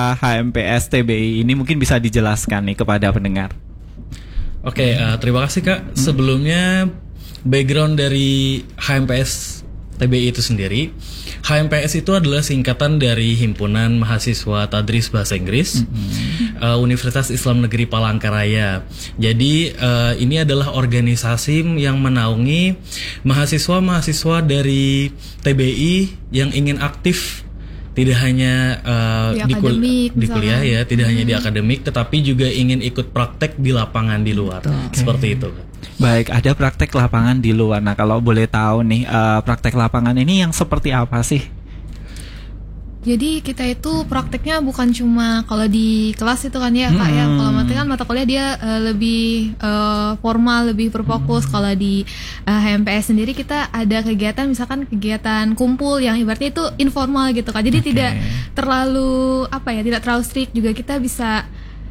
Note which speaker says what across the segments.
Speaker 1: HMPS TBI ini mungkin bisa dijelaskan nih kepada pendengar.
Speaker 2: Oke, terima kasih Kak. Sebelumnya background dari HMPS TBI itu sendiri. HMPS itu adalah singkatan dari Himpunan Mahasiswa Tadris Bahasa Inggris Universitas Islam Negeri Palangkaraya. Jadi ini adalah organisasi yang menaungi mahasiswa-mahasiswa dari TBI yang ingin aktif tidak hanya di kuliah ya, tidak hanya di akademik, tetapi juga ingin ikut praktek di lapangan di luar. Seperti itu.
Speaker 1: Baik, ada praktek lapangan di luar. Nah, kalau boleh tahu nih, praktek lapangan ini yang seperti apa sih?
Speaker 3: Jadi kita itu prakteknya bukan cuma kalau di kelas itu kan ya Kak ya. Kalau mata kuliah dia lebih formal, lebih berfokus. Kalau di HMPS sendiri kita ada kegiatan, misalkan kegiatan kumpul yang ibaratnya itu informal gitu Kak. Jadi tidak terlalu tidak terlalu strict, juga kita bisa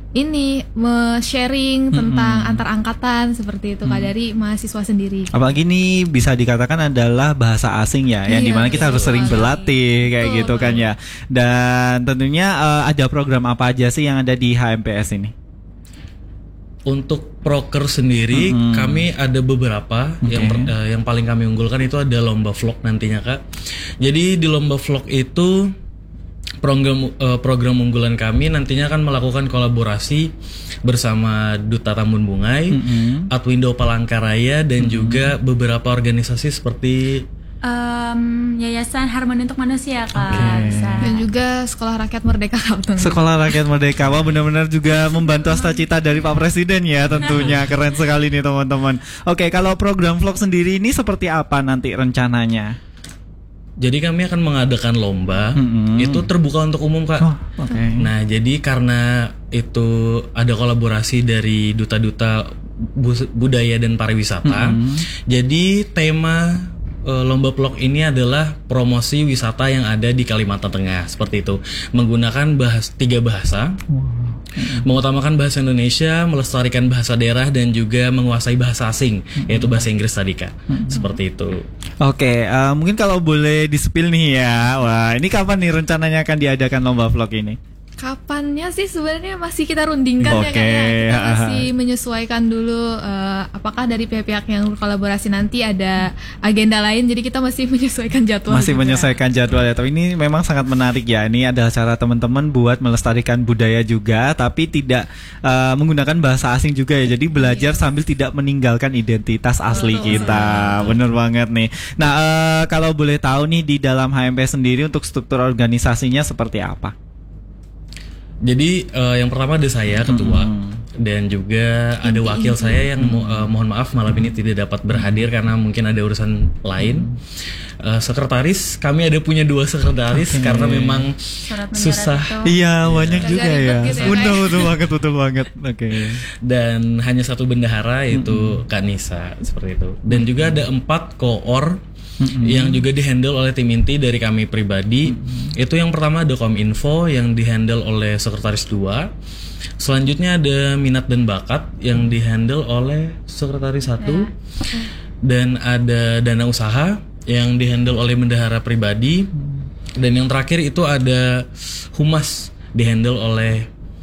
Speaker 3: sharing tentang antar angkatan seperti itu Kak, dari mahasiswa sendiri.
Speaker 1: Apalagi ini bisa dikatakan adalah bahasa asing ya, yang dimana kita harus sering berlatih kayak gitu kan ya. Dan tentunya ada program apa aja sih yang ada di HMPS ini?
Speaker 2: Untuk proker sendiri kami ada beberapa. Yang paling kami unggulkan itu ada lomba vlog nantinya Kak. Jadi di lomba vlog itu program unggulan kami nantinya akan melakukan kolaborasi bersama Duta Tambun Bungai, Adwindo Palangkaraya, dan juga beberapa organisasi seperti
Speaker 4: Yayasan Harmoni untuk Manusia Kak.
Speaker 3: Dan juga Sekolah Rakyat Merdeka Kak.
Speaker 1: Sekolah Rakyat Merdeka, wah benar-benar juga membantu cita dari Pak Presiden ya tentunya. Keren sekali nih teman-teman. Oke, kalau program vlog sendiri ini seperti apa nanti rencananya?
Speaker 2: Jadi kami akan mengadakan lomba, itu terbuka untuk umum Kak. Nah jadi karena itu ada kolaborasi dari duta-duta budaya dan pariwisata, jadi tema lomba vlog ini adalah promosi wisata yang ada di Kalimantan Tengah, seperti itu. Menggunakan 3 bahasa, mengutamakan bahasa Indonesia, melestarikan bahasa daerah, dan juga menguasai bahasa asing, yaitu bahasa Inggris tadi Kak. Seperti itu.
Speaker 1: Oke, mungkin kalau boleh di-spill nih ya. Wah, ini kapan nih rencananya akan diadakan lomba vlog ini?
Speaker 3: Kapannya sih sebenarnya masih kita rundingkan ya Kak ya. Kita masih menyesuaikan dulu apakah dari pihak-pihak yang berkolaborasi nanti ada agenda lain, jadi kita masih menyesuaikan jadwal.
Speaker 1: Masih menyesuaikan jadwal ya. Tapi ini memang sangat menarik ya. Ini adalah cara teman-teman buat melestarikan budaya juga, tapi tidak menggunakan bahasa asing juga ya. Jadi belajar sambil tidak meninggalkan identitas asli kita. Bener banget nih. Nah, kalau boleh tahu nih di dalam HMPS sendiri untuk struktur organisasinya seperti apa?
Speaker 2: Jadi yang pertama ada saya ketua, dan juga ada wakil saya yang mohon maaf malam ini tidak dapat berhadir karena mungkin ada urusan lain. Sekretaris, kami ada punya 2 sekretaris karena memang susah.
Speaker 1: Iya, banyak juga ya. Betul banget.
Speaker 2: Dan hanya 1 bendahara, yaitu Kak Nisa, seperti itu. Dan juga ada 4 koor yang juga dihandle oleh tim inti dari kami pribadi. Itu yang pertama ada Kominfo yang dihandle oleh sekretaris 2. Selanjutnya ada minat dan bakat yang dihandle oleh sekretaris 1. Dan ada dana usaha yang dihandle oleh bendahara pribadi. Dan yang terakhir itu ada humas dihandle oleh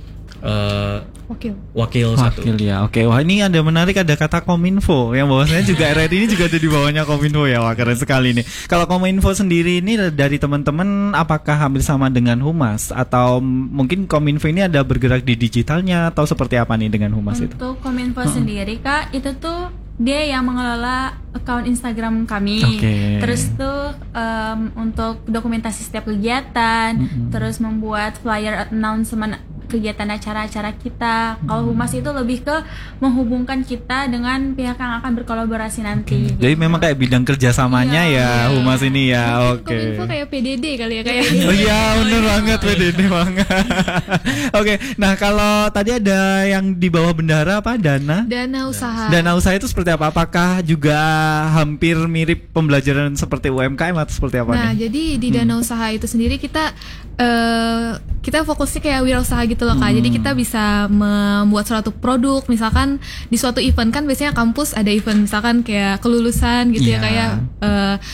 Speaker 2: wakil 1.
Speaker 1: Ya, oke. Wah, ini ada menarik, ada kata Kominfo yang bahwasanya juga RRI ini juga ada di bawahnya Kominfo ya. Wah, keren sekali nih. Kalau Kominfo sendiri ini dari teman-teman apakah hampir sama dengan humas atau mungkin Kominfo ini ada bergerak di digitalnya atau seperti apa nih dengan humas itu?
Speaker 4: Untuk Kominfo sendiri Kak, itu tuh dia yang mengelola akun Instagram kami. Terus tuh untuk dokumentasi setiap kegiatan, terus membuat flyer announcement kegiatan acara-acara kita. Kalau humas itu lebih ke menghubungkan kita dengan pihak yang akan berkolaborasi nanti.
Speaker 1: Jadi memang kayak bidang kerjasamanya ya humas ini ya.
Speaker 3: Kominfo kayak PDD kali ya kayak.
Speaker 1: Oh iya, bener banget PDD banget. Nah kalau tadi ada yang di bawah bendahara apa? Dana
Speaker 3: usaha.
Speaker 1: Dana usaha itu seperti apa? Apakah juga hampir mirip pembelajaran seperti UMKM atau seperti apa nih?
Speaker 3: Nah, jadi di dana usaha itu sendiri kita fokusnya kayak wirausaha gitu loh Kak. Jadi kita bisa membuat suatu produk, misalkan di suatu event kan biasanya kampus ada event misalkan kayak kelulusan gitu ya, kayak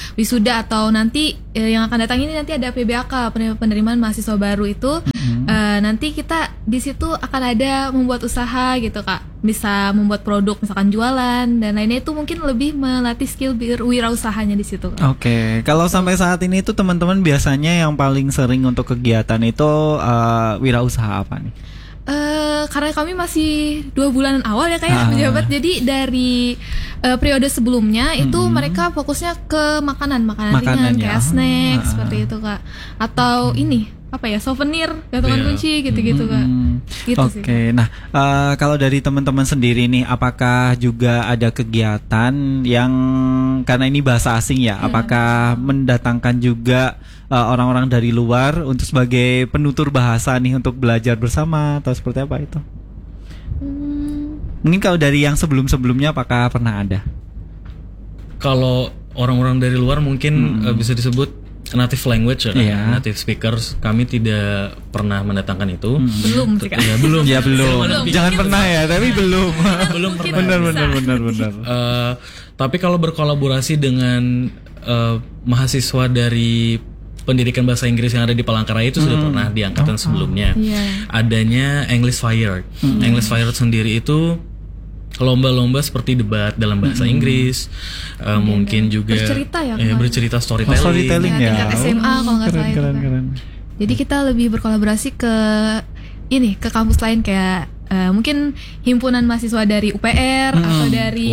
Speaker 3: wisuda atau nanti yang akan datang ini nanti ada PBAK, penerimaan mahasiswa baru itu. nanti kita di situ akan ada membuat usaha gitu Kak, bisa membuat produk misalkan jualan dan lainnya, itu mungkin lebih melatih skill wirausaha-nya di situ Kak.
Speaker 1: Oke, kalau sampai saat ini itu teman-teman biasanya yang paling sering untuk kegiatan itu wirausaha apa nih?
Speaker 3: Karena kami masih 2 bulanan awal ya kayak menjabat, jadi dari periode sebelumnya itu mereka fokusnya ke makanan ringan kayak snack seperti itu Kak, atau ini apa ya, souvenir, gantungan kunci gitu-gitu Kak. Gitu sih.
Speaker 1: Oke, nah kalau dari teman-teman sendiri nih, apakah juga ada kegiatan yang karena ini bahasa asing ya, apakah mendatangkan juga orang-orang dari luar untuk sebagai penutur bahasa nih untuk belajar bersama atau seperti apa itu? Mungkin kalau dari yang sebelum-sebelumnya apakah pernah ada?
Speaker 2: Kalau orang-orang dari luar mungkin bisa disebut native language ya, native speakers, kami tidak pernah mendatangkan itu.
Speaker 3: Belum sih Kak.
Speaker 2: Ya, belum.
Speaker 1: Ya belum. Jangan pernah ya, tapi belum.
Speaker 2: Belum pernah.
Speaker 1: Benar.
Speaker 2: Tapi kalau berkolaborasi dengan mahasiswa dari pendidikan bahasa Inggris yang ada di Palangkaraya itu sudah pernah di angkatan sebelumnya. Adanya English Fire. English Fire sendiri itu lomba-lomba seperti debat dalam bahasa Inggris, mungkin juga
Speaker 3: bercerita ya,
Speaker 2: bercerita storytelling.
Speaker 1: Storytelling ya.
Speaker 3: Tingkat SMA kalau nggak salah itu Kak.
Speaker 1: Keren.
Speaker 3: Jadi kita lebih berkolaborasi ke kampus lain kayak mungkin himpunan mahasiswa dari UPR atau dari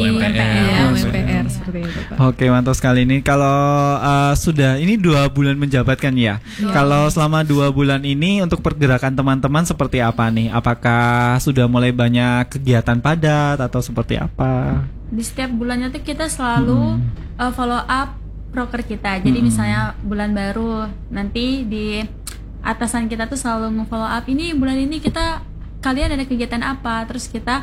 Speaker 3: UMPR seperti itu Pak.
Speaker 1: Oke, mantap sekali ini. Kalau sudah ini 2 bulan menjabat kan ya? Kalau selama 2 bulan ini untuk pergerakan teman-teman seperti apa nih? Apakah sudah mulai banyak kegiatan padat atau seperti apa?
Speaker 4: Di setiap bulannya tuh kita selalu follow up proker kita. Jadi misalnya bulan baru, nanti di atasan kita tuh selalu nge-follow up, ini bulan ini kalian ada kegiatan apa, terus kita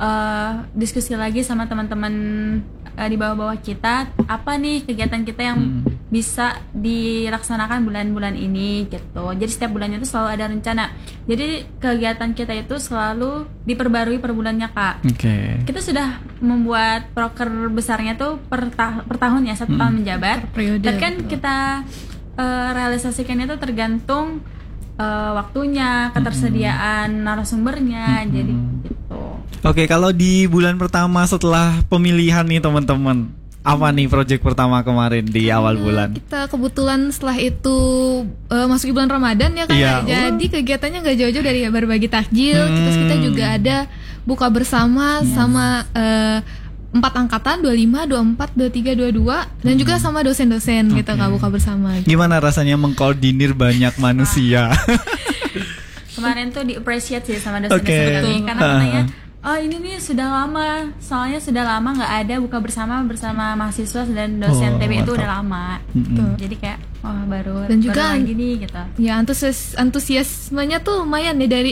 Speaker 4: diskusi lagi sama teman-teman di bawah-bawah kita, apa nih kegiatan kita yang bisa dilaksanakan bulan-bulan ini gitu. Jadi setiap bulannya itu selalu ada rencana. Jadi kegiatan kita itu selalu diperbarui per bulannya Kak. Kita sudah membuat proker besarnya tuh per tahun ya, 1 tahun menjabat. Dan kan kita realisasikannya itu tergantung waktunya, ketersediaan narasumbernya, jadi gitu.
Speaker 1: Oke, kalau di bulan pertama setelah pemilihan nih teman-teman, apa nih proyek pertama kemarin di awal bulan?
Speaker 3: Kita kebetulan setelah itu masuk bulan Ramadan ya Kak. Jadi kegiatannya nggak jauh-jauh dari berbagi takjil. Terus kita juga ada buka bersama sama 4 angkatan, 25, 24, 23, 22 dan juga sama dosen-dosen kita buka bersama gitu.
Speaker 1: Gimana rasanya mengkoordinir banyak manusia?
Speaker 4: Kemarin tuh di-appreciate sih sama dosen-dosen kami, karena katanya ini nih sudah lama, soalnya sudah lama nggak ada buka bersama mahasiswa dan dosen TB itu udah lama. Jadi kayak baru
Speaker 3: dan juga
Speaker 4: baru lagi nih gitu.
Speaker 3: Ya antusiasmenya tuh lumayan nih dari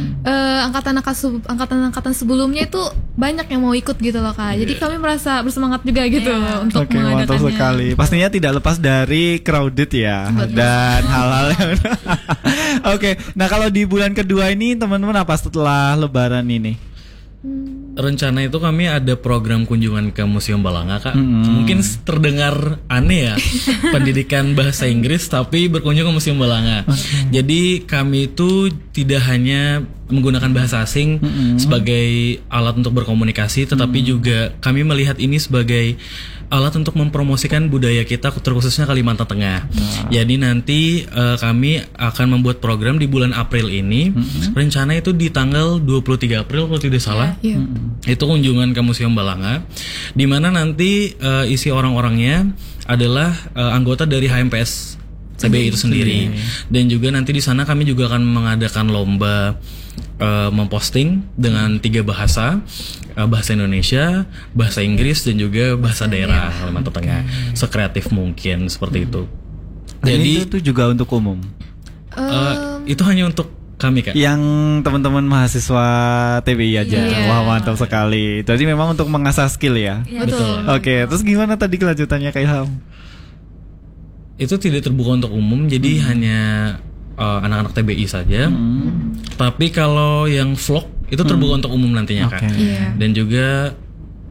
Speaker 3: angkatan sebelumnya itu banyak yang mau ikut gitu loh Kak. Jadi kami merasa bersemangat juga gitu untuk mengadakannya.
Speaker 1: Mantap sekali. Pastinya tidak lepas dari crowded ya. Dan hal-hal yang Oke, nah kalau di bulan kedua ini teman-teman apa setelah Lebaran ini?
Speaker 2: Rencana itu kami ada program kunjungan ke Museum Balanga Kak. Mungkin terdengar aneh ya, pendidikan bahasa Inggris tapi berkunjung ke Museum Balanga. Jadi kami itu tidak hanya menggunakan bahasa asing sebagai alat untuk berkomunikasi, tetapi juga kami melihat ini sebagai alat untuk mempromosikan budaya kita, terkhususnya Kalimantan Tengah. Jadi nanti kami akan membuat program di bulan April ini. Rencana itu di tanggal 23 April kalau tidak salah. Itu kunjungan ke Museum Balanga, di mana nanti isi orang-orangnya adalah anggota dari HMPS TBI itu sendiri. Dan juga nanti di sana kami juga akan mengadakan lomba memposting dengan 3 bahasa. Bahasa Indonesia, bahasa Inggris, dan juga bahasa daerah Kalimantan Tengah. Sekreatif mungkin seperti itu.
Speaker 1: Jadi itu juga untuk umum.
Speaker 2: Itu hanya untuk kami Kak.
Speaker 1: Yang teman-teman mahasiswa TBI aja. Wah, mantap sekali. Jadi memang untuk mengasah skill ya.
Speaker 3: Betul.
Speaker 1: Oke, terus gimana tadi kelanjutannya Kak Ilham?
Speaker 2: Itu tidak terbuka untuk umum, jadi hanya anak-anak TBI saja. Tapi kalau yang vlog itu terbuka untuk umum nantinya Kak. Dan juga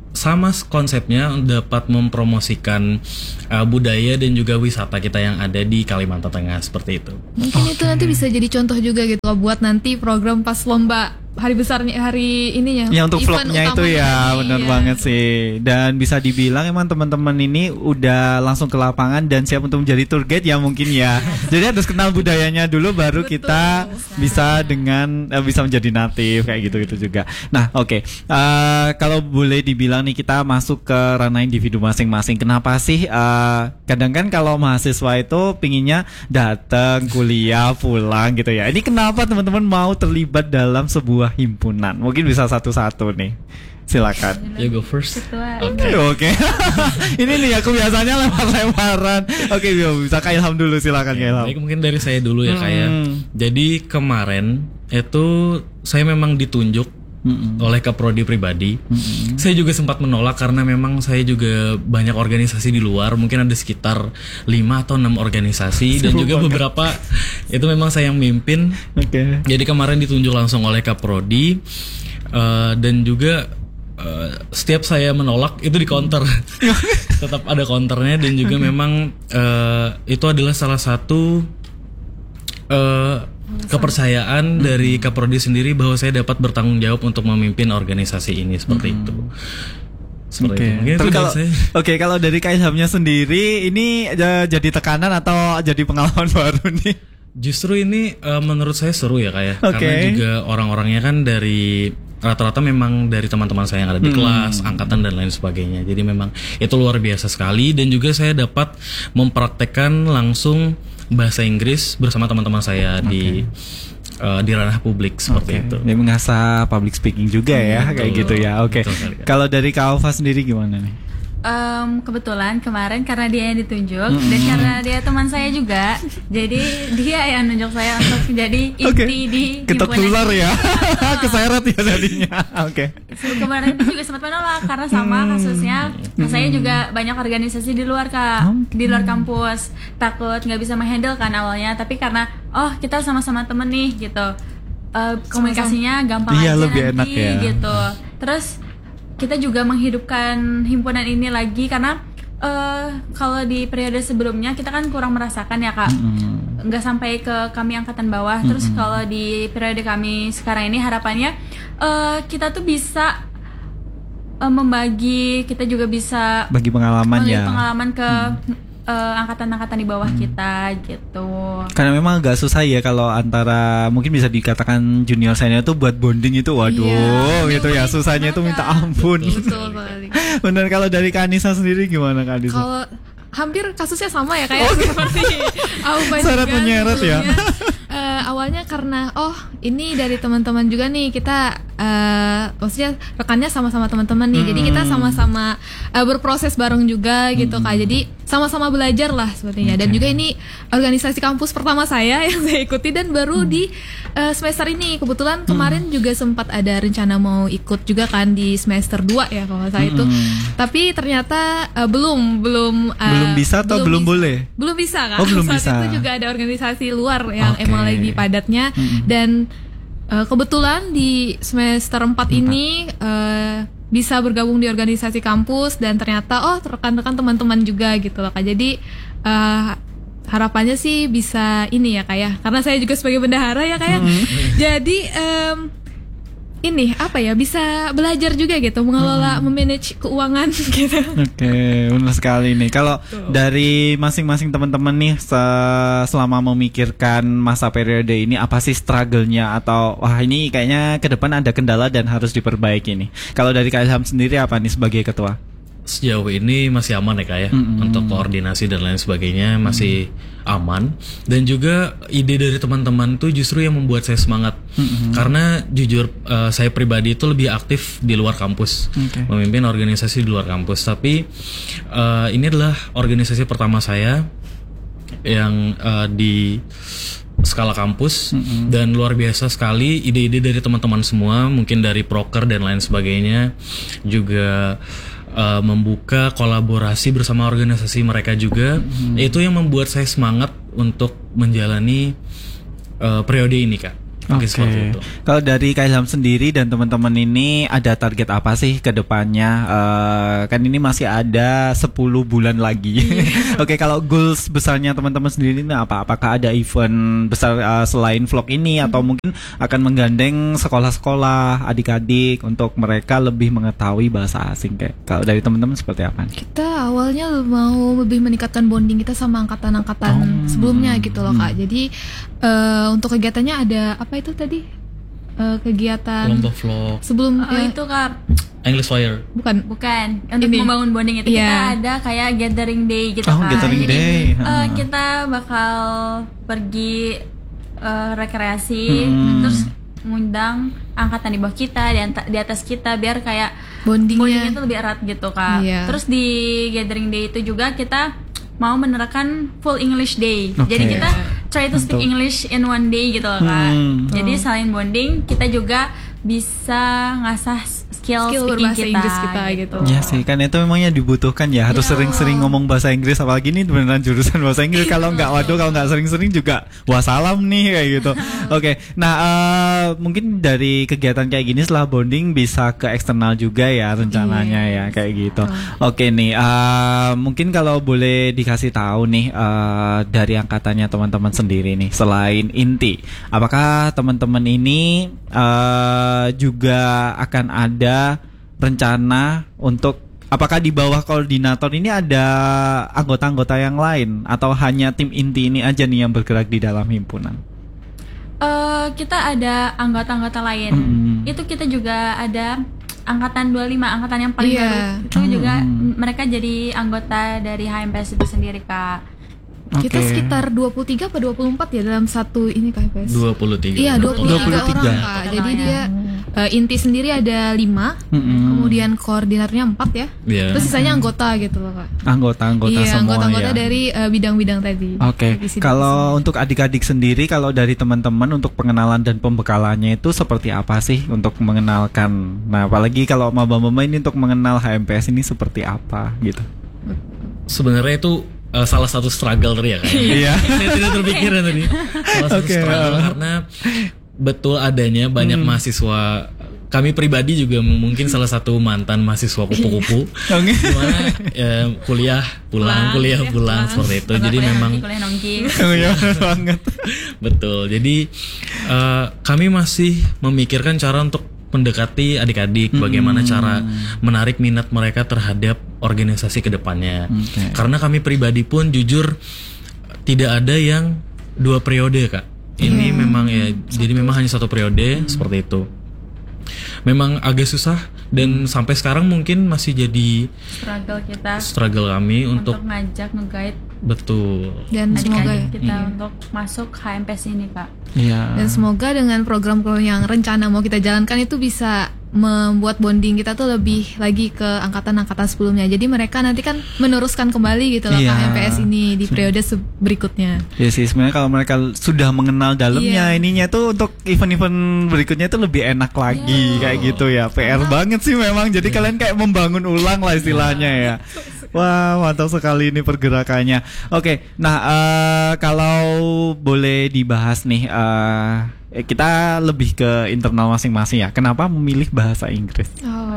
Speaker 2: sama konsepnya dapat mempromosikan budaya dan juga wisata kita yang ada di Kalimantan Tengah seperti itu.
Speaker 3: Mungkin itu nanti bisa jadi contoh juga gitu loh buat nanti program pas lomba hari besarnya, hari ininya.
Speaker 1: Ya untuk vlognya itu ya, benar banget sih. Dan bisa dibilang emang teman-teman ini udah langsung ke lapangan dan siap untuk menjadi tour guide ya mungkin ya. Jadi harus kenal budayanya dulu baru kita bisa bisa menjadi natif kayak gitu juga. Nah, oke. Kalau boleh dibilang nih kita masuk ke ranah individu masing-masing. Kenapa sih kadang kan kalau mahasiswa itu pinginnya datang kuliah pulang gitu ya. Ini kenapa teman-teman mau terlibat dalam sebuah himpunan? Mungkin bisa satu-satu nih. Silakan.
Speaker 2: You go first.
Speaker 1: Oke. Ini nih aku biasanya lempar-lemparan. Oke, bisa Kak Ilham dulu, silakan Kak Ilham.
Speaker 2: Baik, mungkin dari saya dulu ya Kak ya. Jadi kemarin itu saya memang ditunjuk oleh Kaprodi pribadi. Saya juga sempat menolak karena memang saya juga banyak organisasi di luar, mungkin ada sekitar 5 atau 6 organisasi dan juga beberapa itu memang saya yang mimpin. Jadi kemarin ditunjuk langsung oleh Kaprodi dan juga setiap saya menolak itu di counter. Tetap ada counternya dan juga memang itu adalah salah satu kepercayaan dari Kaprodi sendiri bahwa saya dapat bertanggung jawab untuk memimpin organisasi ini seperti itu.
Speaker 1: Tapi kalau dari Kak Ilhamnya sendiri ini jadi tekanan atau jadi pengalaman baru nih?
Speaker 2: Justru ini menurut saya seru ya Kak ya. Karena juga orang-orangnya kan dari rata-rata memang dari teman-teman saya yang ada di kelas, angkatan dan lain sebagainya. Jadi memang itu luar biasa sekali dan juga saya dapat mempraktekkan langsung bahasa Inggris bersama teman-teman saya di ranah publik seperti itu.
Speaker 1: Dia mengasah public speaking juga ya, kayak gitu ya. Oke. Kalau dari Kak Alfa sendiri gimana nih?
Speaker 4: Kebetulan kemarin karena dia yang ditunjuk dan karena dia teman saya juga, jadi dia yang nunjuk saya untuk jadi inti di
Speaker 1: ketok tular ya. Keseret ya jadinya.
Speaker 4: Kemarin itu juga sempat menolak karena sama kasusnya. Saya juga banyak organisasi di luar Kak, di luar kampus. Takut nggak bisa menghandle kan awalnya, tapi karena kita sama-sama temen nih gitu, komunikasinya gampang aja
Speaker 1: lebih
Speaker 4: nanti
Speaker 1: enak ya.
Speaker 4: gitu. Terus kita juga menghidupkan himpunan ini lagi karena kalau di periode sebelumnya kita kan kurang merasakan ya Kak, nggak sampai ke kami angkatan bawah. Terus kalau di periode kami sekarang ini harapannya kita tuh bisa membagi, kita juga bisa
Speaker 1: bagi pengalaman
Speaker 4: ke angkatan-angkatan di bawah kita gitu.
Speaker 1: Karena memang agak susah ya kalau antara mungkin bisa dikatakan junior senior itu buat bonding itu gitu ya, susahnya itu minta ampun. Benar. Kalau dari Kak Anissa sendiri gimana Kak Anissa?
Speaker 3: Kalau hampir kasusnya sama ya kayak seperti Aufa juga.
Speaker 1: Syarat menyeret ya.
Speaker 3: Awalnya karena ini dari teman-teman juga nih, kita maksudnya rekannya sama-sama teman-teman nih, jadi kita sama-sama berproses bareng juga gitu Kak, jadi sama-sama belajar lah sepertinya. Dan juga ini organisasi kampus pertama saya yang saya ikuti dan baru di semester ini. Kebetulan kemarin juga sempat ada rencana mau ikut juga kan di semester 2 ya kalau saya itu, tapi ternyata belum bisa atau belum boleh? Belum bisa Kak.
Speaker 1: Belum
Speaker 3: saat
Speaker 1: bisa.
Speaker 3: itu juga ada organisasi luar yang emang lagi padatnya. Dan kebetulan di semester 4 ini bisa bergabung di organisasi kampus dan ternyata rekan-rekan teman-teman juga gitu loh Kak. Jadi harapannya sih bisa ini ya Kak ya, karena saya juga sebagai bendahara ya Kak ya. Jadi ini bisa belajar juga gitu mengelola, memanage keuangan gitu.
Speaker 1: Benar sekali nih. Kalau dari masing-masing teman-teman nih selama memikirkan masa periode ini, apa sih struggle-nya atau ini kayaknya ke depan ada kendala dan harus diperbaiki nih. Kalau dari Kak Ilham sendiri apa nih sebagai ketua?
Speaker 2: Sejauh ini masih aman ya Kak ya, untuk koordinasi dan lain sebagainya masih aman. Dan juga ide dari teman-teman tuh justru yang membuat saya semangat. Karena jujur saya pribadi itu lebih aktif di luar kampus, memimpin organisasi di luar kampus. Tapi ini adalah organisasi pertama saya yang di skala kampus dan luar biasa sekali ide-ide dari teman-teman semua, mungkin dari proker dan lain sebagainya, juga membuka kolaborasi bersama organisasi mereka juga. Itu yang membuat saya semangat untuk menjalani periode ini Kak. Mungkin seperti itu.
Speaker 1: Kalau dari Kak Ilham sendiri dan teman-teman ini ada target apa sih ke depannya? Kan ini masih ada 10 bulan lagi. Oke, kalau goals besarnya teman-teman sendiri ini apa? Apakah ada event besar selain vlog ini atau mungkin akan menggandeng sekolah-sekolah, adik-adik untuk mereka lebih mengetahui bahasa asing? Kayak kalau dari teman-teman seperti apa?
Speaker 3: Kita awalnya mau lebih meningkatkan bonding kita sama angkatan-angkatan sebelumnya gitu loh Kak. Jadi untuk kegiatannya ada apa itu tadi? Kegiatan
Speaker 2: Lomba vlog.
Speaker 3: sebelum
Speaker 4: Itu Kak,
Speaker 2: English Fire.
Speaker 3: bukan
Speaker 4: untuk
Speaker 3: Ini.
Speaker 4: membangun bonding itu kita ada kayak gathering day gitu
Speaker 1: Oh,
Speaker 4: Kak.
Speaker 1: gathering
Speaker 4: Jadi
Speaker 1: day.
Speaker 4: kita bakal pergi rekreasi terus ngundang angkatan di bawah kita, di atas kita biar kayak
Speaker 3: bondingnya.
Speaker 4: bondingnya itu lebih erat gitu Kak.
Speaker 3: Iya.
Speaker 4: Terus di gathering day itu juga kita mau menerapkan full English day.
Speaker 1: Oke.
Speaker 4: Jadi kita try to speak English in one day gitu loh Kak. Jadi selain bonding, kita juga bisa ngasah skill speaking
Speaker 3: berbahasa Inggris kita gitu.
Speaker 1: Ya sih, kan itu memangnya dibutuhkan ya. Harus sering-sering ngomong bahasa Inggris. Apalagi ini beneran jurusan bahasa Inggris. Kalau nggak sering-sering juga wassalam nih kayak gitu. Oke, nah mungkin dari kegiatan kayak gini setelah bonding bisa ke eksternal juga ya rencananya ya kayak gitu. Oke nih, mungkin kalau boleh dikasih tahu nih dari angkatannya teman-teman sendiri nih, selain inti, apakah teman-teman ini juga akan ada rencana untuk apakah di bawah koordinator ini ada anggota-anggota yang lain atau hanya tim inti ini aja nih yang bergerak di dalam himpunan?
Speaker 4: Kita ada anggota-anggota lain. Itu kita juga ada angkatan 25, angkatan yang paling
Speaker 3: Iya.
Speaker 4: baru. Itu juga mereka jadi anggota dari HMPS itu sendiri Kak.
Speaker 3: Kita sekitar 23 atau 24 ya dalam satu ini KPS.
Speaker 2: 23.
Speaker 3: Iya, 23
Speaker 1: 23.
Speaker 3: orang Kak. Jadi dia inti sendiri ada 5, kemudian koordinatornya 4 ya.
Speaker 2: Iya.
Speaker 3: Terus sisanya anggota gitu loh Kak.
Speaker 1: Anggota-anggota
Speaker 3: Iya,
Speaker 1: semua
Speaker 3: anggota-anggota
Speaker 1: ya.
Speaker 3: dari bidang-bidang tadi.
Speaker 1: Oke,
Speaker 3: Divisi-divisi.
Speaker 1: kalau untuk adik-adik sendiri, kalau dari teman-teman untuk pengenalan dan pembekalannya itu seperti apa sih untuk mengenalkan? Nah, apalagi kalau maba-maba ini untuk mengenal HMPS ini seperti apa gitu?
Speaker 2: Sebenarnya itu salah satu struggle tadi ya kan.
Speaker 1: Iya.
Speaker 2: Saya tidak terpikirkan tadi. Salah satu
Speaker 1: Oke.
Speaker 2: struggle karena betul adanya banyak mahasiswa. Kami pribadi juga mungkin salah satu mantan mahasiswa kupu-kupu.
Speaker 1: Oke.
Speaker 2: Dimana kuliah pulang seperti itu. Jadi memang
Speaker 4: kuliah nongki.
Speaker 1: Iya, bener banget.
Speaker 2: betul. Jadi kami masih memikirkan cara untuk mendekati adik-adik, bagaimana cara menarik minat mereka terhadap organisasi kedepannya.
Speaker 1: Oke.
Speaker 2: Karena kami pribadi pun jujur tidak ada yang 2 periode Kak. Ini memang ya, jadi memang hanya 1 periode seperti itu. Memang agak susah dan sampai sekarang mungkin masih jadi
Speaker 4: Struggle kita
Speaker 2: struggle kami untuk
Speaker 4: ngajak nge-guide
Speaker 2: betul.
Speaker 3: Dan semoga ya.
Speaker 4: adik-adik kita untuk masuk HMPS ini Kak.
Speaker 1: Iya.
Speaker 3: Dan semoga dengan program-program yang rencana mau kita jalankan itu bisa membuat bonding kita tuh lebih lagi ke angkatan-angkatan sebelumnya. Jadi mereka nanti kan meneruskan kembali gitu loh
Speaker 1: Iya.
Speaker 3: HMPS ini di periode berikutnya.
Speaker 1: Ya sih, sebenarnya kalau mereka sudah mengenal dalamnya ininya tuh untuk event-event berikutnya itu lebih enak lagi kayak gitu ya. PR banget sih memang. Jadi kalian kayak membangun ulang lah istilahnya ya. Wah, mantap sekali ini pergerakannya. Oke, nah kalau boleh dibahas nih, kita lebih ke internal masing-masing ya. Kenapa memilih bahasa Inggris?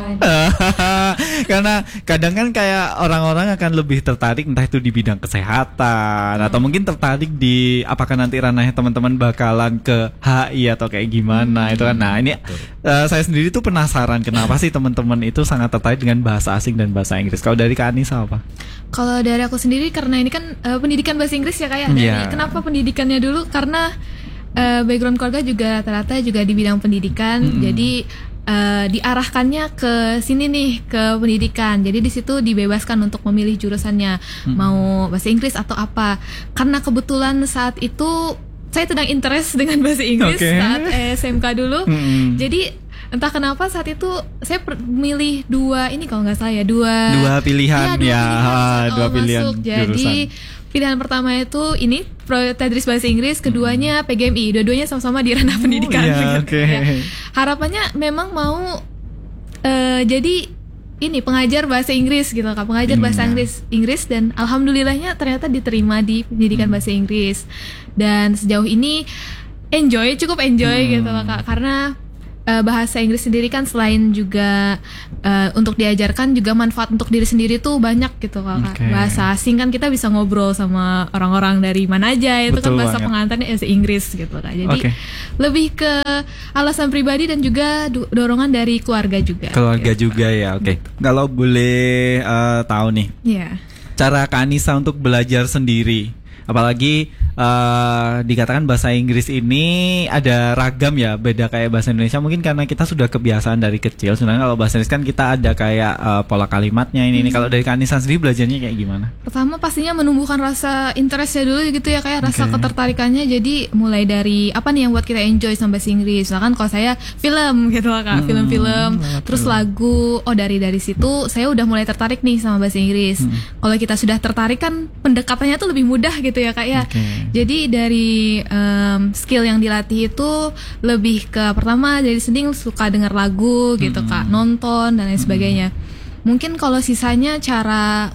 Speaker 1: Karena kadang kan kayak orang-orang akan lebih tertarik entah itu di bidang kesehatan atau mungkin tertarik di apakah nanti ranahnya teman-teman bakalan ke HI atau kayak gimana itu kan. Nah ini saya sendiri tuh penasaran kenapa sih teman-teman itu sangat tertarik dengan bahasa asing dan bahasa Inggris. Kalau dari Kak Anissa apa?
Speaker 3: Kalau dari aku sendiri karena ini kan pendidikan bahasa Inggris ya kayak.
Speaker 1: Iya.
Speaker 3: Kenapa pendidikannya dulu? Karena background keluarga juga rata-rata juga di bidang pendidikan. Jadi diarahkannya ke sini nih ke pendidikan. Jadi di situ dibebaskan untuk memilih jurusannya mau bahasa Inggris atau apa. Karena kebetulan saat itu saya sedang interest dengan bahasa Inggris saat SMK dulu. Jadi entah kenapa saat itu saya milih 2 ini kalau nggak salah ya 2
Speaker 1: pilihan dua pilihan
Speaker 3: masuk. Jadi pilihan pertama itu ini Tadris Bahasa Inggris, keduanya PGMI, dua-duanya sama-sama di ranah pendidikan.
Speaker 1: iya,
Speaker 3: gitu
Speaker 1: oke.
Speaker 3: ya. Harapannya memang mau jadi ini pengajar bahasa Inggris gitu Kak, pengajar bahasa Inggris dan alhamdulillahnya ternyata diterima di pendidikan bahasa Inggris. Dan sejauh ini cukup enjoy gitu loh Kak, karena bahasa Inggris sendiri kan selain juga untuk diajarkan juga manfaat untuk diri sendiri tuh banyak gitu Kak. Bahasa asing kan kita bisa ngobrol sama orang-orang dari mana aja, itu
Speaker 1: Betul
Speaker 3: kan bahasa
Speaker 1: banget.
Speaker 3: pengantarnya bahasa Inggris gitu Kak. Jadi lebih ke alasan pribadi dan juga dorongan dari keluarga juga.
Speaker 1: Keluarga
Speaker 3: gitu.
Speaker 1: juga ya, Kalau boleh tahu nih,
Speaker 3: Iya.
Speaker 1: cara Kak Anissa untuk belajar sendiri, apalagi dikatakan bahasa Inggris ini ada ragam ya, beda kayak bahasa Indonesia mungkin karena kita sudah kebiasaan dari kecil. Sebenarnya kalau bahasa Inggris kan kita ada kayak pola kalimatnya ini. Kalau dari Kak Anissa sendiri belajarnya kayak gimana?
Speaker 3: Pertama pastinya menumbuhkan rasa interestnya dulu gitu ya, kayak rasa ketertarikannya. Jadi mulai dari apa nih yang buat kita enjoy sama bahasa Inggris. Misalkan kalau saya film gitu lah Kak, film-film, terus lagu. Dari situ saya udah mulai tertarik nih sama bahasa Inggris. Kalau kita sudah tertarik kan pendekatannya tuh lebih mudah gitu ya Kak ya. Jadi dari skill yang dilatih itu lebih ke pertama dari sendiri suka denger lagu gitu Kak, nonton dan lain sebagainya. Mungkin kalau sisanya cara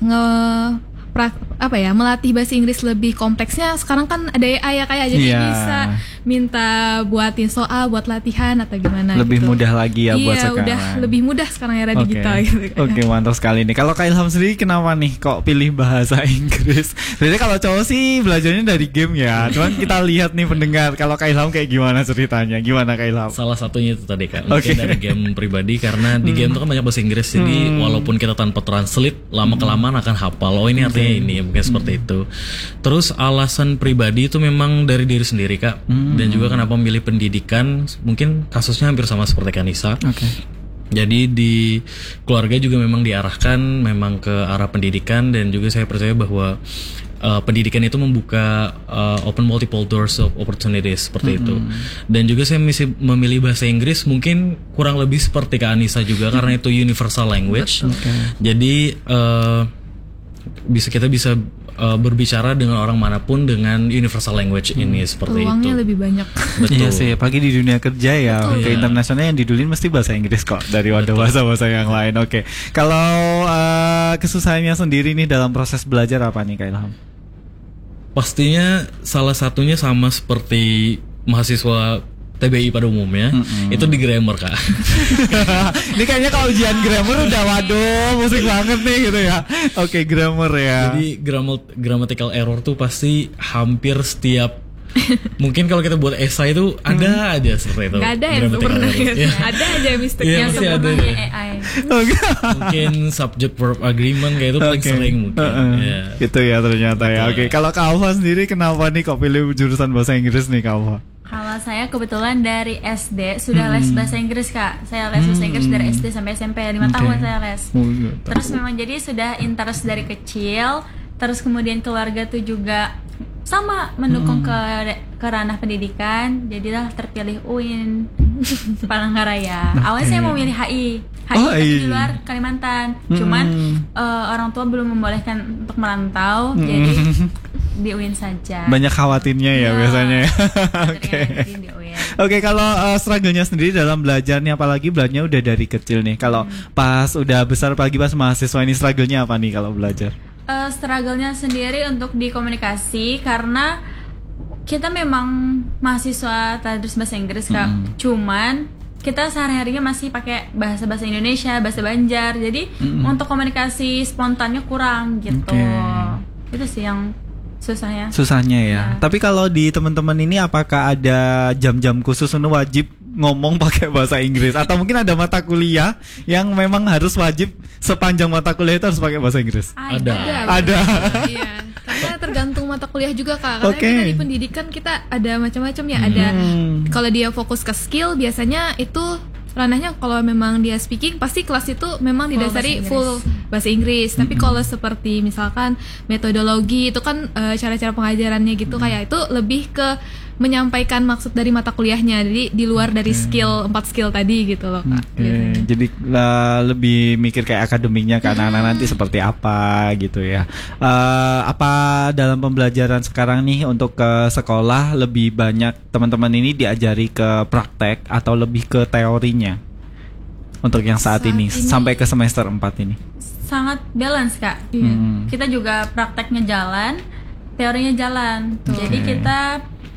Speaker 3: melatih bahasa Inggris lebih kompleksnya sekarang kan ada AI ya kayak, jadi bisa minta buatin soal buat latihan atau gimana.
Speaker 1: Lebih
Speaker 3: gitu.
Speaker 1: mudah lagi ya buat sekarang.
Speaker 3: Iya, udah lebih mudah sekarang era digital gitu.
Speaker 1: Oke, mantap sekali nih. Kalau Kak Ilham sendiri kenapa nih kok pilih bahasa Inggris? Biasanya kalau cowok sih belajarnya dari game ya. Cuman kita lihat nih pendengar, kalau Kak Ilham kayak gimana ceritanya? Gimana Kak Ilham?
Speaker 2: Salah satunya itu tadi Kak, mungkin dari game pribadi, karena di game itu kan banyak bahasa Inggris, jadi walaupun kita tanpa translate, lama-kelamaan akan hafal. Oh ini artinya ini, mungkin seperti itu. Terus alasan pribadi itu memang dari diri sendiri Kak, dan juga kenapa memilih pendidikan, mungkin kasusnya hampir sama seperti Kanisa. Jadi di keluarga juga memang diarahkan memang ke arah pendidikan, dan juga saya percaya bahwa pendidikan itu membuka open multiple doors of opportunities seperti itu. Dan juga saya memilih bahasa Inggris mungkin kurang lebih seperti Kak Anissa juga karena itu universal language. Jadi kita bisa berbicara dengan orang manapun dengan universal language ini seperti
Speaker 3: Peluangnya
Speaker 2: itu.
Speaker 3: lebih banyak.
Speaker 2: Betul.
Speaker 1: Iya sih, apalagi di dunia kerja ya. Ke internasional yang didulin mesti bahasa Inggris kok daripada bahasa-bahasa yang lain. Kalau kesusahannya sendiri nih dalam proses belajar apa nih Kak Ilham?
Speaker 2: Pastinya salah satunya sama seperti mahasiswa TBI pada umumnya, itu di grammar Kak.
Speaker 1: Ini kayaknya kalau ujian grammar udah waduh musik banget nih gitu ya. Grammar ya.
Speaker 2: Jadi grammatical error tuh pasti hampir setiap mungkin kalau kita buat esai itu ada aja seperti itu.
Speaker 3: Gak ada yang sempurna gitu. Ada aja mistake yang
Speaker 2: pasti ada.
Speaker 4: AI.
Speaker 2: Mungkin subject verb agreement kayak itu paling sering mungkin.
Speaker 1: Gitu ya ternyata ya. Kalau Kak Alfa sendiri kenapa nih kok pilih jurusan bahasa Inggris nih Kak Alfa?
Speaker 4: Kalau saya kebetulan dari SD sudah les bahasa Inggris Kak. Saya les bahasa Inggris dari SD sampai SMP, 5 tahun saya les. Terus memang jadi sudah interest dari kecil. Terus kemudian keluarga tuh juga sama mendukung ke ranah pendidikan. Jadilah terpilih UIN Palangkaraya. Awalnya saya mau milih HI di luar Kalimantan. Cuman orang tua belum membolehkan untuk merantau. Jadi di UIN saja.
Speaker 1: Banyak khawatirnya ya biasanya. Kalau struggle-nya sendiri dalam belajar nih, apalagi belajarnya udah dari kecil nih. Kalau pas udah besar, apalagi pas mahasiswa ini struggle-nya apa nih kalau belajar?
Speaker 4: Struggle-nya sendiri untuk di komunikasi, karena kita memang mahasiswa tadrus bahasa Inggris Kak. Cuman kita sehari-harinya masih pakai bahasa-bahasa Indonesia, bahasa Banjar. Jadi untuk komunikasi spontannya kurang gitu. Itu sih yang susahnya ya.
Speaker 1: Tapi kalau di teman-teman ini apakah ada jam-jam khusus untuk wajib ngomong pakai bahasa Inggris, atau mungkin ada mata kuliah yang memang harus wajib sepanjang mata kuliah itu harus pakai bahasa Inggris?
Speaker 3: Ada. Iya. Karena tergantung mata kuliah juga Kak. Karena kita di pendidikan kita ada macam-macam ya. Ada kalau dia fokus ke skill biasanya itu ranahnya, kalau memang dia speaking pasti kelas itu memang didasari full bahasa Inggris. Tapi kalau seperti misalkan metodologi itu kan cara-cara pengajarannya gitu, kayak itu lebih ke menyampaikan maksud dari mata kuliahnya. Jadi di luar dari skill 4 skill tadi gitu loh Kak.
Speaker 1: Jadi lebih mikir kayak akademiknya kan anak-anak nanti seperti apa gitu ya. Apa dalam pembelajaran sekarang nih untuk ke sekolah lebih banyak teman-teman ini diajari ke praktek atau lebih ke teorinya? Untuk yang saat ini sampai ke semester 4 ini.
Speaker 4: Sangat balance Kak. Kita juga prakteknya jalan, teorinya jalan. Jadi kita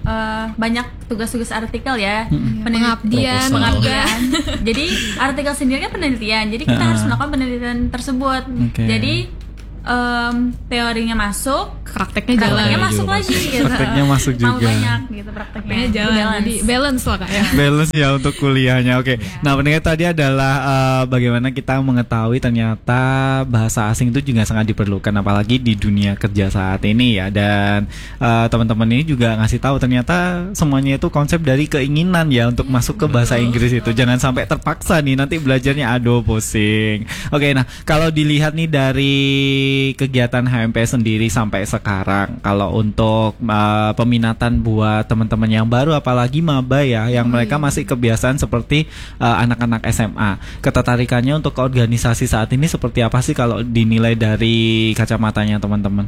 Speaker 4: banyak tugas-tugas artikel ya,
Speaker 3: Pengabdian.
Speaker 4: Jadi artikel sendiri kan penelitian, jadi kita harus melakukan penelitian tersebut. Jadi teorinya masuk,
Speaker 3: prakteknya
Speaker 4: masuk lagi gitu.
Speaker 1: Prakteknya masuk juga.
Speaker 4: Mau banyak gitu prakteknya
Speaker 3: jalan. Jadi balance lah Kak ya.
Speaker 1: Balance ya untuk kuliahnya. Oke. Nah, pendengar tadi adalah bagaimana kita mengetahui ternyata bahasa asing itu juga sangat diperlukan apalagi di dunia kerja saat ini ya. Dan teman-teman ini juga ngasih tahu ternyata semuanya itu konsep dari keinginan ya untuk masuk ke bahasa Inggris itu. Jangan sampai terpaksa nih nanti belajarnya aduh pusing. Oke, nah kalau dilihat nih dari kegiatan HMPS sendiri sampai sekarang, kalau untuk peminatan buat teman-teman yang baru apalagi maba ya yang mereka masih kebiasaan seperti anak-anak SMA, ketertarikannya untuk organisasi saat ini seperti apa sih kalau dinilai dari kacamatanya teman-teman?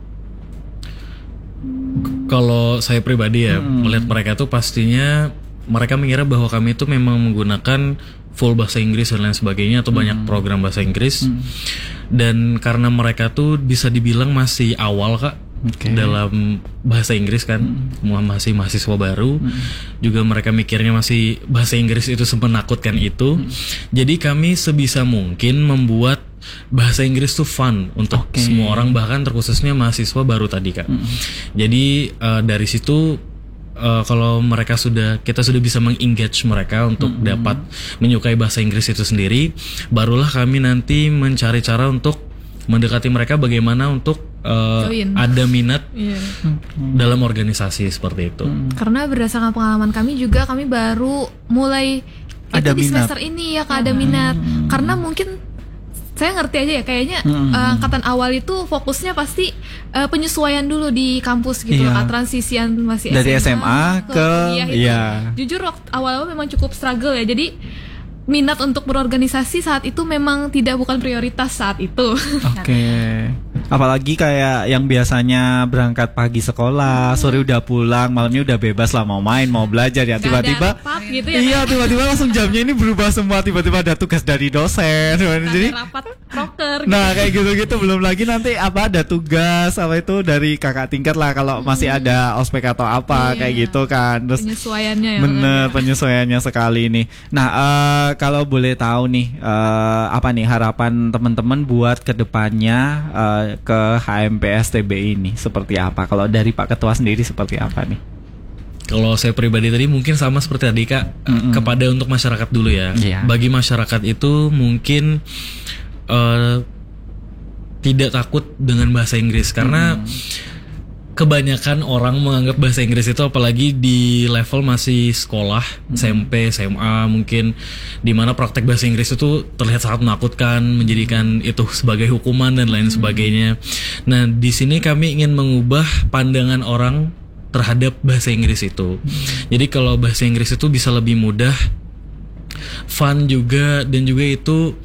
Speaker 2: Kalau saya pribadi ya melihat mereka tuh pastinya mereka mengira bahwa kami itu memang menggunakan full bahasa Inggris dan lain sebagainya atau banyak program bahasa Inggris. Dan karena mereka tuh bisa dibilang masih awal Kak dalam bahasa Inggris kan, masih mahasiswa baru, juga mereka mikirnya masih bahasa Inggris itu semenakutkan itu. Jadi kami sebisa mungkin membuat bahasa Inggris tuh fun untuk semua orang, bahkan terkhususnya mahasiswa baru tadi Kak. Jadi dari situ kalau kita sudah bisa meng-engage mereka untuk dapat menyukai bahasa Inggris itu sendiri, barulah kami nanti mencari cara untuk mendekati mereka bagaimana untuk ada minat dalam organisasi seperti itu.
Speaker 3: Karena berdasarkan pengalaman kami juga, kami baru mulai
Speaker 1: ada
Speaker 3: itu di
Speaker 1: minat.
Speaker 3: semester ini ya Kak, ada minat. Karena mungkin saya ngerti aja ya, kayaknya angkatan awal itu fokusnya pasti penyesuaian dulu di kampus gitu Kak, transisian masih
Speaker 1: dari SMA ke
Speaker 3: kuliah itu. Jujur awal-awal memang cukup struggle ya, jadi minat untuk berorganisasi saat itu memang bukan prioritas saat itu.
Speaker 1: Apalagi kayak yang biasanya berangkat pagi sekolah, sore udah pulang, malamnya udah bebas lah mau main, mau belajar ya. Tiba-tiba
Speaker 3: gitu ya,
Speaker 1: iya, tiba-tiba langsung jamnya ini berubah semua, tiba-tiba ada tugas dari dosen. Jadi
Speaker 3: rapat proker.
Speaker 1: Nah, kayak gitu-gitu belum lagi nanti ada tugas itu dari kakak tingkat lah kalau masih ada ospek atau apa kayak gitu kan. Terus
Speaker 3: penyesuaiannya ya.
Speaker 1: Bener, penyesuaiannya sekali nih. Nah, kalau boleh tahu nih apa nih harapan teman-teman buat kedepannya ke HMPS TBI ini seperti apa? Kalau dari Pak Ketua sendiri seperti apa nih?
Speaker 2: Kalau saya pribadi tadi mungkin sama seperti tadi Kak, kepada untuk masyarakat dulu ya. Bagi masyarakat itu mungkin tidak takut dengan bahasa Inggris karena kebanyakan orang menganggap bahasa Inggris itu apalagi di level masih sekolah, SMP, SMA mungkin, dimana praktek bahasa Inggris itu terlihat sangat menakutkan, menjadikan itu sebagai hukuman dan lain sebagainya. Nah, di sini kami ingin mengubah pandangan orang terhadap bahasa Inggris itu. Jadi kalau bahasa Inggris itu bisa lebih mudah, fun juga, dan juga itu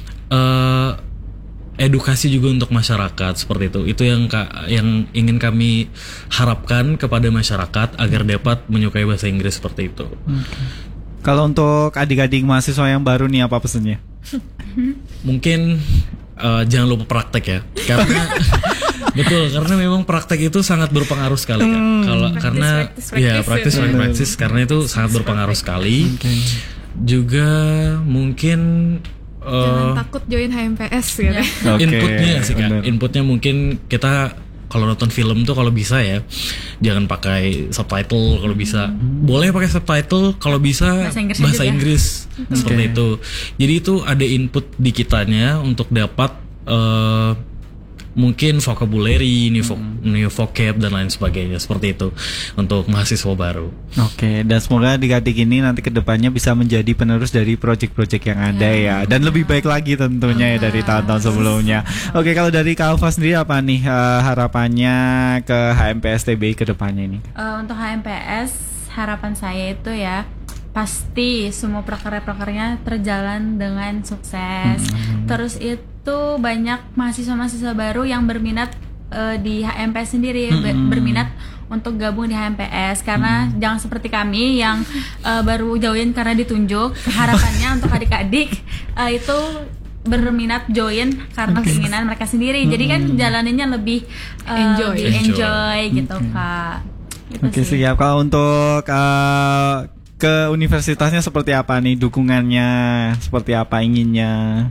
Speaker 2: edukasi juga untuk masyarakat seperti itu. Itu yang ingin kami harapkan kepada masyarakat agar dapat menyukai bahasa Inggris seperti itu.
Speaker 1: Kalau untuk adik-adik mahasiswa yang baru nih apa pesannya?
Speaker 2: Mungkin jangan lupa praktek ya. Karena betul, karena memang praktek itu sangat berpengaruh sekali kan. Karena praktis karena itu sangat berpengaruh sekali. Juga mungkin
Speaker 3: jangan takut join HMPS gitu.
Speaker 2: Inputnya sih Kak. Inputnya mungkin kita kalau nonton film tuh kalau bisa ya jangan pakai subtitle, kalau bisa boleh pakai subtitle, kalau bisa bahasa Inggris seperti itu. Jadi itu ada input di kitanya untuk dapat mungkin vocabulary, new vocab dan lain sebagainya seperti itu untuk mahasiswa baru. Dan semoga adik-adik ini nanti kedepannya bisa menjadi penerus dari project-project yang ada ya, dan lebih baik lagi tentunya ya dari tahun-tahun sebelumnya. Kalau dari Kak Alfa sendiri apa nih harapannya ke HMPS TBI kedepannya ini?
Speaker 4: Untuk HMPS harapan saya itu ya pasti semua prakarya-prakarnya terjalan dengan sukses. Terus itu banyak mahasiswa-mahasiswa baru yang berminat di HMPS sendiri, berminat untuk gabung di HMPS, karena jangan seperti kami yang baru join karena ditunjuk. Harapannya untuk adik-adik itu berminat join karena keinginan mereka sendiri. Jadi kan jalaninnya lebih enjoy gitu Kak. Gitu
Speaker 1: Oke,
Speaker 4: sih.
Speaker 1: siap. Kalau untuk ke universitasnya seperti apa nih, dukungannya seperti apa inginnya?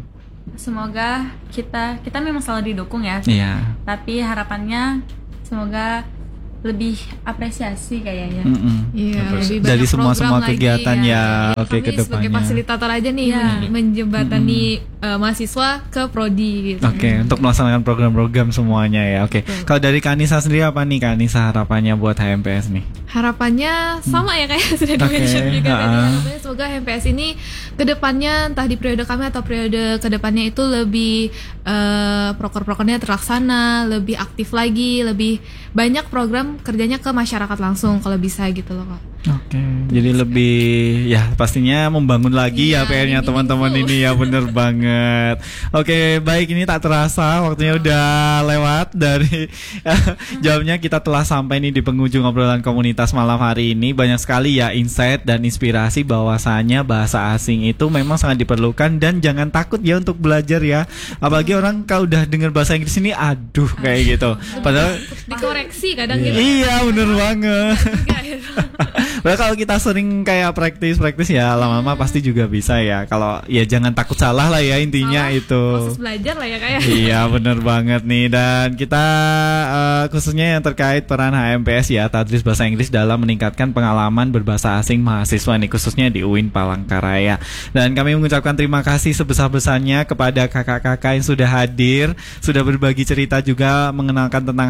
Speaker 4: Semoga kita memang selalu didukung ya.
Speaker 1: Iya.
Speaker 4: Tapi harapannya semoga lebih apresiasi kayaknya.
Speaker 3: Iya, lebih banyak
Speaker 1: Dari semua
Speaker 3: program lagi,
Speaker 1: kegiatan ya. Oke,
Speaker 3: kami
Speaker 1: ke
Speaker 3: sebagai
Speaker 1: depannya.
Speaker 3: fasilitator aja nih
Speaker 4: Iya.
Speaker 3: menjembatani mahasiswa ke prodi gitu.
Speaker 1: Oke, untuk melaksanakan program-program semuanya ya. Oke. Kalau dari Kanisa sendiri apa nih Kanisa harapannya buat HMPS nih?
Speaker 3: Harapannya sama ya kayak sudah
Speaker 1: Oke,
Speaker 3: di-mention juga tadi.
Speaker 1: ha-ha.
Speaker 3: Harapannya semoga HMPS ini kedepannya entah di periode kami atau periode kedepannya itu lebih proker-prokernya terlaksana, lebih aktif lagi, lebih banyak program kerjanya ke masyarakat langsung kalau bisa gitu loh Kak.
Speaker 1: Oke, jadi lebih ya pastinya membangun lagi ya
Speaker 3: Iya,
Speaker 1: PR-nya
Speaker 3: lebih
Speaker 1: teman-teman
Speaker 3: meaningful.
Speaker 1: ini ya, bener banget. Oke, baik, ini tak terasa waktunya udah lewat dari jamnya. Kita telah sampai nih di penghujung obrolan komunitas malam hari ini. Banyak sekali ya insight dan inspirasi bahwasanya bahasa asing itu memang sangat diperlukan dan jangan takut ya untuk belajar ya. Apalagi orang kalau udah dengar bahasa Inggris ini aduh kayak gitu. Padahal
Speaker 3: Dikoreksi kadang gitu.
Speaker 1: iya bener banget.
Speaker 3: Enggak, gitu.
Speaker 1: Padahal kalau kita sering kayak praktis ya lama-lama pasti juga bisa ya. Kalau ya jangan takut salah lah ya intinya
Speaker 3: Salah,
Speaker 1: itu.
Speaker 3: proses belajar lah ya kayak.
Speaker 1: Iya bener banget nih. Dan kita khususnya yang terkait peran HMPS ya, Tadris Bahasa Inggris dalam meningkatkan pengalaman berbahasa asing mahasiswa nih, khususnya di UIN Palangkaraya. Dan kami mengucapkan terima kasih sebesar-besarnya kepada kakak-kakak yang sudah hadir, sudah berbagi cerita juga mengenalkan tentang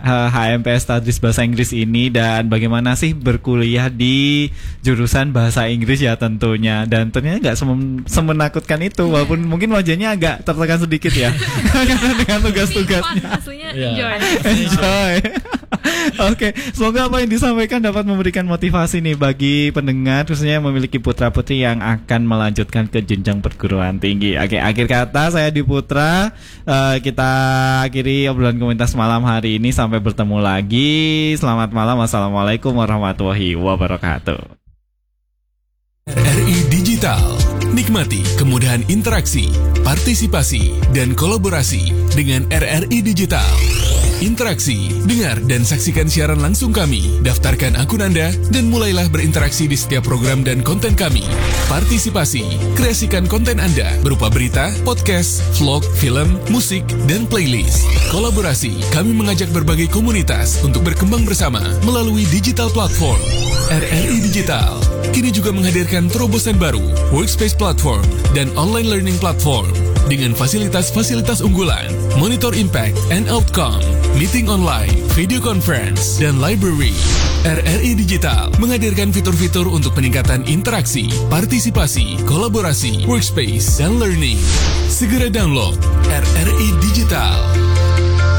Speaker 1: HMPS Tadris Bahasa Inggris ini dan bagaimana sih berkuliah di jurusan bahasa Inggris ya tentunya. Dan ternyata nggak semenakutkan itu, walaupun mungkin wajahnya agak tertekan sedikit ya karena dengan tugas-tugasnya.
Speaker 3: Maksudnya
Speaker 2: Iya.
Speaker 3: enjoy.
Speaker 1: Enjoy. Oke, semoga apa yang disampaikan dapat memberikan motivasi nih bagi pendengar, khususnya yang memiliki putra-putri yang akan melanjutkan ke jenjang perguruan tinggi. Oke, akhir kata saya Di Putra. Kita akhiri obrolan komunitas malam hari ini. Sampai bertemu lagi. Selamat malam. Wassalamualaikum warahmatullahi wabarakatuh.
Speaker 5: RRI Digital. Nikmati kemudahan interaksi, partisipasi, dan kolaborasi dengan RRI Digital. Interaksi, dengar dan saksikan siaran langsung kami, daftarkan akun Anda, dan mulailah berinteraksi di setiap program dan konten kami. Partisipasi, kreasikan konten Anda berupa berita, podcast, vlog, film, musik, dan playlist. Kolaborasi, kami mengajak berbagai komunitas untuk berkembang bersama melalui digital platform. RRI Digital kini juga menghadirkan terobosan baru, workspace platform, dan online learning platform dengan fasilitas-fasilitas unggulan, monitor impact and outcome, meeting online, video conference, dan library. RRI Digital menghadirkan fitur-fitur untuk peningkatan interaksi, partisipasi, kolaborasi, workspace, dan learning. Segera download RRI Digital.